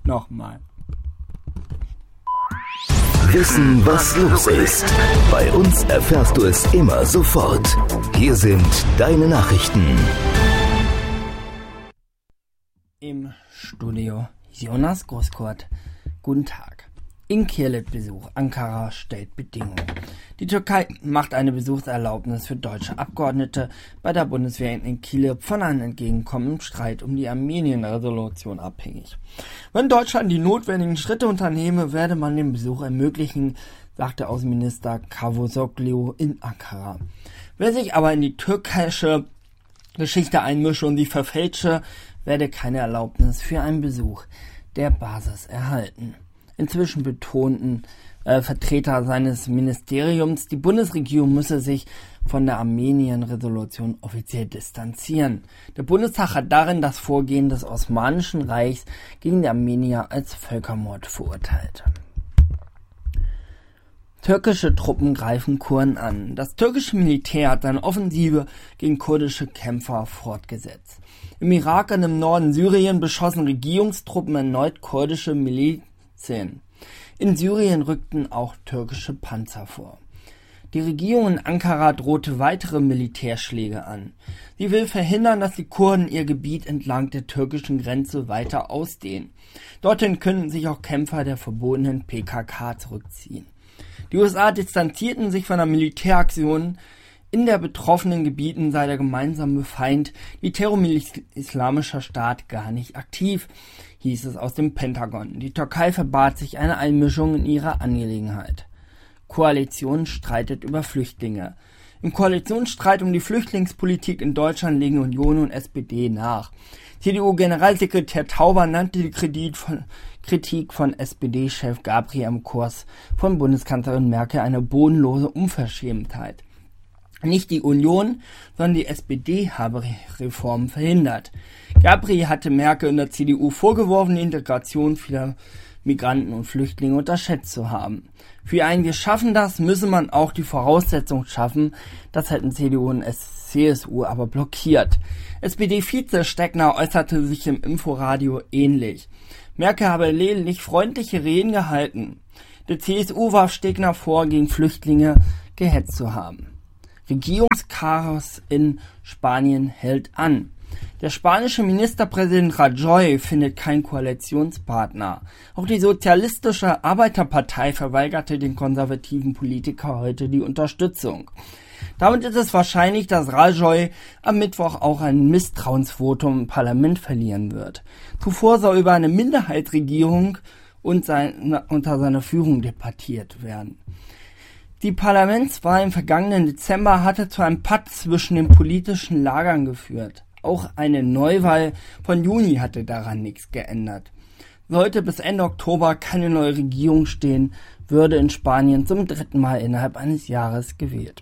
nochmal. Wissen, was los ist. Bei uns erfährst du es immer sofort. Hier sind deine Nachrichten. Im Studio Jonas Großkurt. Guten Tag. Incirlik-Besuch. Ankara stellt Bedingungen. Die Türkei macht eine Besuchserlaubnis für deutsche Abgeordnete bei der Bundeswehr in Incirlik von einem Entgegenkommen im Streit um die Armenien-Resolution abhängig. Wenn Deutschland die notwendigen Schritte unternehme, werde man den Besuch ermöglichen, sagte Außenminister Cavusoglu in Ankara. Wer sich aber in die türkische Geschichte einmische und sie verfälsche, werde keine Erlaubnis für einen Besuch der Basis erhalten. Inzwischen betonten Vertreter seines Ministeriums, die Bundesregierung müsse sich von der Armenien-Resolution offiziell distanzieren. Der Bundestag hat darin das Vorgehen des Osmanischen Reichs gegen die Armenier als Völkermord verurteilt. Türkische Truppen greifen Kurden an. Das türkische Militär hat seine Offensive gegen kurdische Kämpfer fortgesetzt. Im Irak und im Norden Syrien beschossen Regierungstruppen erneut kurdische Milizen. In Syrien rückten auch türkische Panzer vor. Die Regierung in Ankara drohte weitere Militärschläge an. Sie will verhindern, dass die Kurden ihr Gebiet entlang der türkischen Grenze weiter ausdehnen. Dorthin können sich auch Kämpfer der verbotenen PKK zurückziehen. Die USA distanzierten sich von der Militäraktion. In der betroffenen Gebieten sei der gemeinsame Feind, die Terrormiliz Islamischer Staat, gar nicht aktiv, hieß es aus dem Pentagon. Die Türkei verbat sich eine Einmischung in ihre Angelegenheit. Koalition streitet über Flüchtlinge. Im Koalitionsstreit um die Flüchtlingspolitik in Deutschland legen Union und SPD nach. CDU-Generalsekretär Tauber nannte die Kritik von SPD-Chef Gabriel am Kurs von Bundeskanzlerin Merkel eine bodenlose Unverschämtheit. Nicht die Union, sondern die SPD habe Reformen verhindert. Gabriel hatte Merkel und der CDU vorgeworfen, die Integration vieler Migranten und Flüchtlinge unterschätzt zu haben. Für ein Wir schaffen das müsse man auch die Voraussetzung schaffen, das hätten CDU und CSU aber blockiert. SPD-Vize Steckner äußerte sich im Inforadio ähnlich. Merkel habe lediglich freundliche Reden gehalten. Der CSU warf Steckner vor, gegen Flüchtlinge gehetzt zu haben. Regierungschaos in Spanien hält an. Der spanische Ministerpräsident Rajoy findet keinen Koalitionspartner. Auch die Sozialistische Arbeiterpartei verweigerte den konservativen Politiker heute die Unterstützung. Damit ist es wahrscheinlich, dass Rajoy am Mittwoch auch ein Misstrauensvotum im Parlament verlieren wird. Zuvor soll über eine Minderheitsregierung unter seiner Führung debattiert werden. Die Parlamentswahl im vergangenen Dezember hatte zu einem Patt zwischen den politischen Lagern geführt. Auch eine Neuwahl von Juni hatte daran nichts geändert. Sollte bis Ende Oktober keine neue Regierung stehen, würde in Spanien zum 3. Mal innerhalb eines Jahres gewählt.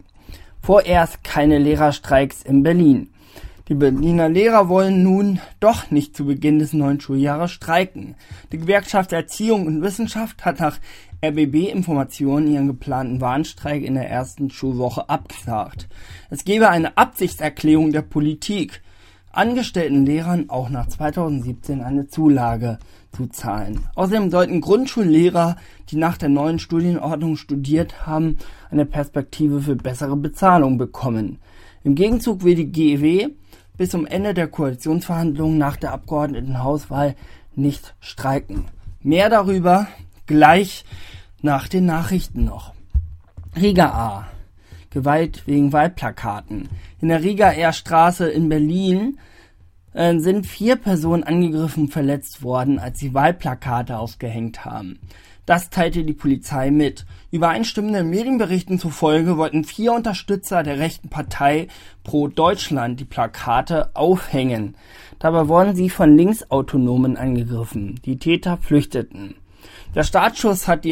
Vorerst keine Lehrerstreiks in Berlin. Die Berliner Lehrer wollen nun doch nicht zu Beginn des neuen Schuljahres streiken. Die Gewerkschaft Erziehung und Wissenschaft hat nach RBB-Informationen ihren geplanten Warnstreik in der ersten Schulwoche abgesagt. Es gebe eine Absichtserklärung der Politik, angestellten Lehrern auch nach 2017 eine Zulage zu zahlen. Außerdem sollten Grundschullehrer, die nach der neuen Studienordnung studiert haben, eine Perspektive für bessere Bezahlung bekommen. Im Gegenzug will die GEW bis zum Ende der Koalitionsverhandlungen nach der Abgeordnetenhauswahl nicht streiken. Mehr darüber gleich nach den Nachrichten noch. Riga A. Gewalt wegen Wahlplakaten. In der Rigaer Straße in Berlin sind 4 Personen angegriffen und verletzt worden, als sie Wahlplakate aufgehängt haben. Das teilte die Polizei mit. Übereinstimmenden Medienberichten zufolge wollten 4 Unterstützer der rechten Partei Pro Deutschland die Plakate aufhängen. Dabei wurden sie von Linksautonomen angegriffen. Die Täter flüchteten. Der Staatsschutz hat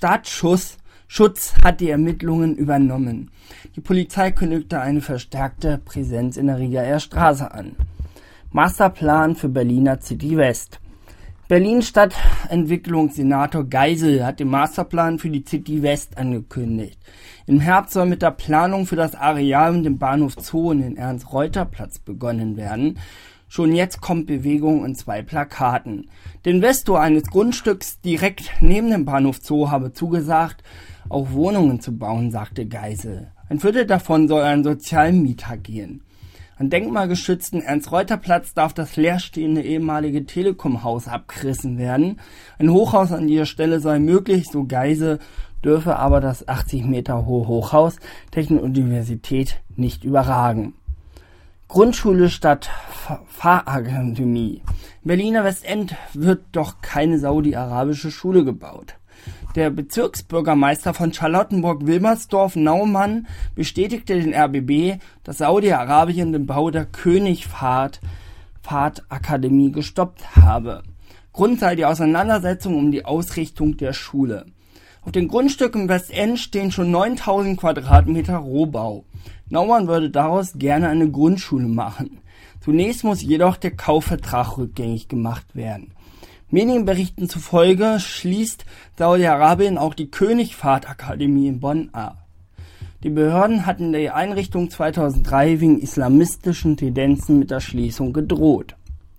die Ermittlungen übernommen. Die Polizei kündigte eine verstärkte Präsenz in der Rigaer Straße an. Masterplan für Berliner City West. Berlin Stadtentwicklungssenator Geisel hat den Masterplan für die City West angekündigt. Im Herbst soll mit der Planung für das Areal und den Bahnhof Zoo und den Ernst-Reuter-Platz begonnen werden. Schon jetzt kommt Bewegung in 2 Plakaten. Der Investor eines Grundstücks direkt neben dem Bahnhof Zoo habe zugesagt, auch Wohnungen zu bauen, sagte Geisel. Ein Viertel davon soll an sozialen Mieter gehen. Am denkmalgeschützten Ernst-Reuter-Platz darf das leerstehende ehemalige Telekom-Haus abgerissen werden. Ein Hochhaus an dieser Stelle sei möglich, so Geisel, dürfe aber das 80 Meter hohe Hochhaus Technikuniversität nicht überragen. Grundschule statt Fahrakademie. Im Berliner Westend wird doch keine saudi-arabische Schule gebaut. Der Bezirksbürgermeister von Charlottenburg-Wilmersdorf, Naumann, bestätigte den RBB, dass Saudi-Arabien den Bau der König-Fahd-Akademie gestoppt habe. Grund sei die Auseinandersetzung um die Ausrichtung der Schule. Auf dem Grundstück im Westend stehen schon 9000 Quadratmeter Rohbau. Naumann würde daraus gerne eine Grundschule machen. Zunächst muss jedoch der Kaufvertrag rückgängig gemacht werden. Medienberichten zufolge schließt Saudi-Arabien auch die König-Fahd-Akademie in Bonn ab. Die Behörden hatten die Einrichtung 2003 wegen islamistischen Tendenzen mit der Schließung gedroht.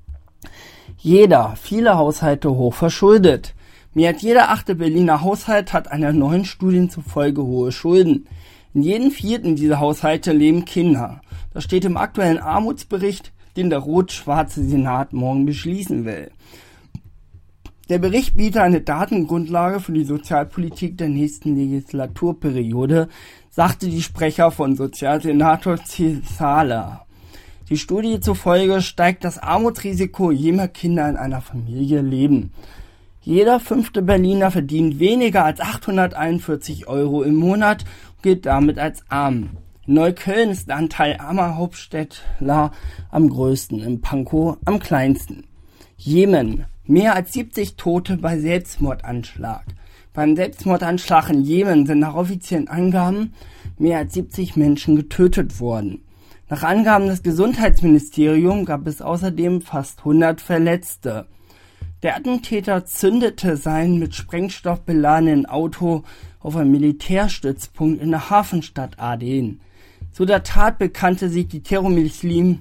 Viele Haushalte hoch verschuldet. Mehr als jeder 8. Berliner Haushalt hat einer neuen Studie zufolge hohe Schulden. In jedem 4. dieser Haushalte leben Kinder. Das steht im aktuellen Armutsbericht, den der rot-schwarze Senat morgen beschließen will. Der Bericht bietet eine Datengrundlage für die Sozialpolitik der nächsten Legislaturperiode, sagte die Sprecher von Sozialsenator Cesala. Die Studie zufolge steigt das Armutsrisiko, je mehr Kinder in einer Familie leben. Jeder 5. Berliner verdient weniger als 841 € im Monat und gilt damit als arm. In Neukölln ist der Anteil armer Hauptstädtler am größten, in Pankow am kleinsten. Jemen. Mehr als 70 Tote bei Selbstmordanschlag. Beim Selbstmordanschlag in Jemen sind nach offiziellen Angaben mehr als 70 Menschen getötet worden. Nach Angaben des Gesundheitsministeriums gab es außerdem fast 100 Verletzte. Der Attentäter zündete sein mit Sprengstoff beladenen Auto auf einem Militärstützpunkt in der Hafenstadt Aden. Zu der Tat bekannte sich die Terrormiliz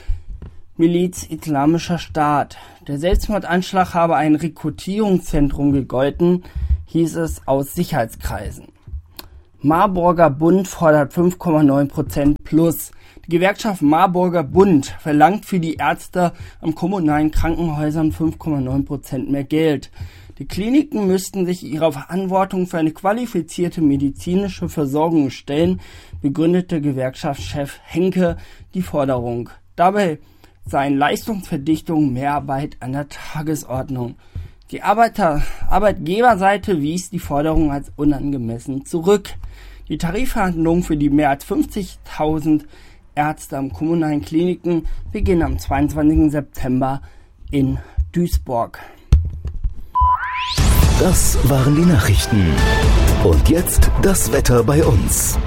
Islamischer Staat. Der Selbstmordanschlag habe ein Rekrutierungszentrum gegolten, hieß es aus Sicherheitskreisen. Marburger Bund fordert 5,9% plus. Die Gewerkschaft Marburger Bund verlangt für die Ärzte an kommunalen Krankenhäusern 5,9% mehr Geld. Die Kliniken müssten sich ihrer Verantwortung für eine qualifizierte medizinische Versorgung stellen, begründete Gewerkschaftschef Henke die Forderung. Dabei seien Leistungsverdichtung, Mehrarbeit an der Tagesordnung. Die Arbeitgeberseite wies die Forderung als unangemessen zurück. Die Tarifverhandlungen für die mehr als 50.000 Ärzte am kommunalen Kliniken beginnen am 22. September in Duisburg. Das waren die Nachrichten. Und jetzt das Wetter bei uns.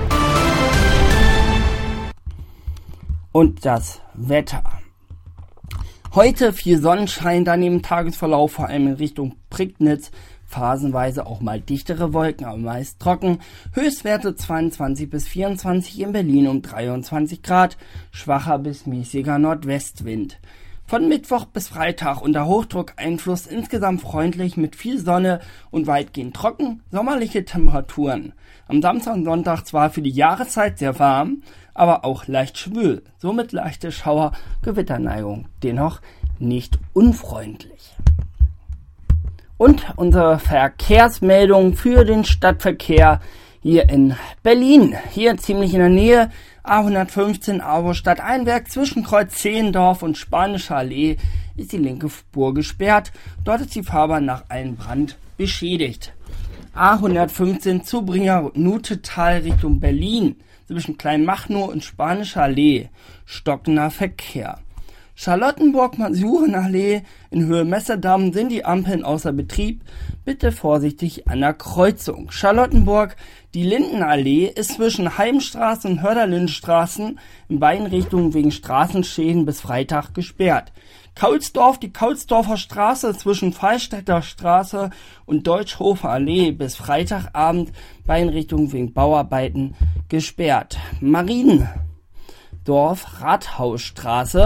Und das Wetter. Heute viel Sonnenschein, dann im Tagesverlauf vor allem in Richtung Prignitz, phasenweise auch mal dichtere Wolken, aber meist trocken. Höchstwerte 22 bis 24, in Berlin um 23 Grad, schwacher bis mäßiger Nordwestwind. Von Mittwoch bis Freitag unter Hochdruckeinfluss insgesamt freundlich mit viel Sonne und weitgehend trocken, sommerliche Temperaturen. Am Samstag und Sonntag zwar für die Jahreszeit sehr warm, aber auch leicht schwül, somit leichte Schauer, Gewitterneigung, dennoch nicht unfreundlich. Und unsere Verkehrsmeldung für den Stadtverkehr hier in Berlin. Hier ziemlich in der Nähe, A115 Auerstadt-Einberg zwischen Kreuz Zehlendorf und Spanische Allee ist die linke Spur gesperrt. Dort ist die Fahrbahn nach einem Brand beschädigt. A115 Zubringer-Nutetal Richtung Berlin zwischen Kleinmachnow und Spanische Allee. Stockender Verkehr. Charlottenburg-Masurenallee in Höhe Messerdamm sind die Ampeln außer Betrieb. Bitte vorsichtig an der Kreuzung. Charlottenburg, die Lindenallee ist zwischen Heimstraße und Hörderlindenstraßen in beiden Richtungen wegen Straßenschäden bis Freitag gesperrt. Kaulsdorf, die Kaulsdorfer Straße zwischen Fallstädter Straße und Deutschhofer Allee bis Freitagabend beiden Richtungen wegen Bauarbeiten gesperrt. Mariendorf, Rathausstraße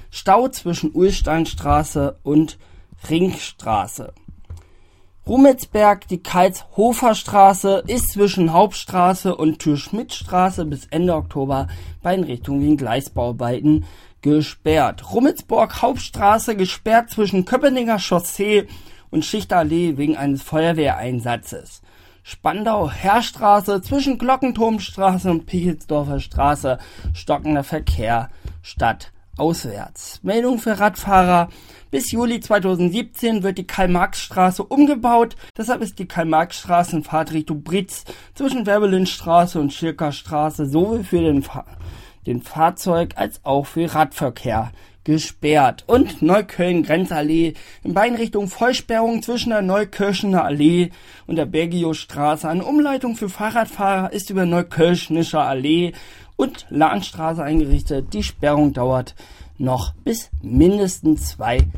Stau zwischen Ulsteinstraße und Ringstraße. Rummelsberg, die Karlshofer-Straße ist zwischen Hauptstraße und Tür-Schmidt-Straße bis Ende Oktober bei den Richtungen wegen Gleisbauarbeiten gesperrt. Rummelsburg Hauptstraße gesperrt zwischen Köpenicker Chaussee und Schichtallee wegen eines Feuerwehreinsatzes. Spandau Heerstraße zwischen Glockenturmstraße und Pichelsdorfer Straße stockender Verkehr stadtauswärts. Meldung für Radfahrer: Bis Juli 2017 wird die Karl-Marx-Straße umgebaut, deshalb ist die Karl-Marx-Straße in Fahrtrichtung Britz zwischen Werbelin-Straße und Schirker-Straße sowohl für den Fahrzeug- als auch für Radverkehr gesperrt. Und Neukölln-Grenzallee in beiden Richtungen Vollsperrung zwischen der Neukirchener Allee und der Bergio-Straße. Eine Umleitung für Fahrradfahrer ist über Neukirchnischer Allee und Lahnstraße eingerichtet. Die Sperrung dauert noch bis mindestens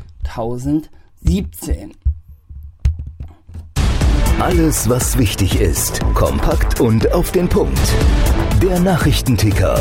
2017. Alles, was wichtig ist, kompakt und auf den Punkt. Der Nachrichtenticker.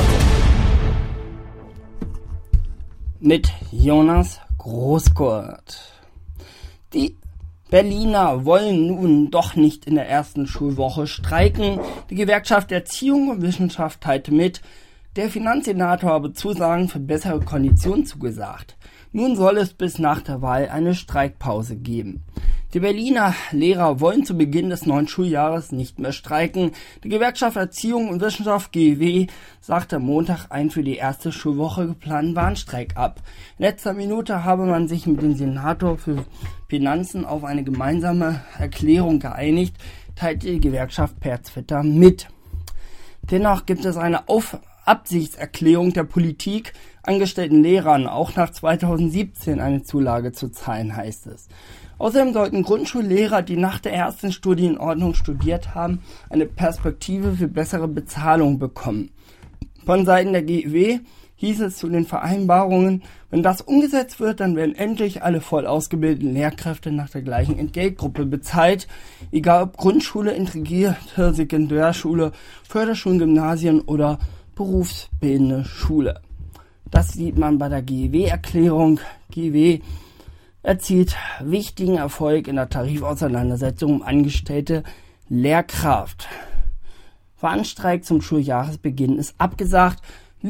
Mit Jonas Großkurt. Die Berliner wollen nun doch nicht in der ersten Schulwoche streiken. Die Gewerkschaft Erziehung und Wissenschaft teilte mit, der Finanzsenator habe Zusagen für bessere Konditionen zugesagt. Nun soll es bis nach der Wahl eine Streikpause geben. Die Berliner Lehrer wollen zu Beginn des neuen Schuljahres nicht mehr streiken. Die Gewerkschaft Erziehung und Wissenschaft GEW sagte am Montag einen für die erste Schulwoche geplanten Warnstreik ab. In letzter Minute habe man sich mit dem Senator für Finanzen auf eine gemeinsame Erklärung geeinigt, teilte die Gewerkschaft per Twitter mit. Dennoch gibt es eine Absichtserklärung der Politik, angestellten Lehrern auch nach 2017 eine Zulage zu zahlen, heißt es. Außerdem sollten Grundschullehrer, die nach der ersten Studienordnung studiert haben, eine Perspektive für bessere Bezahlung bekommen. Von Seiten der GEW hieß es zu den Vereinbarungen, wenn das umgesetzt wird, dann werden endlich alle voll ausgebildeten Lehrkräfte nach der gleichen Entgeltgruppe bezahlt, egal ob Grundschule, integrierte Sekundärschule, Förderschulen, Gymnasien oder berufsbildende Schule. Das sieht man bei der GEW-Erklärung. GEW erzielt wichtigen Erfolg in der Tarifauseinandersetzung um angestellte Lehrkraft. Warnstreik zum Schuljahresbeginn ist abgesagt.